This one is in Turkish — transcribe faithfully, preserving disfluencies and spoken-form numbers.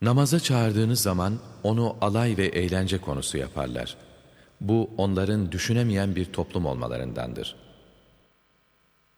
Namaza çağırdığınız zaman onu alay ve eğlence konusu yaparlar. Bu onların düşünemeyen bir toplum olmalarındandır.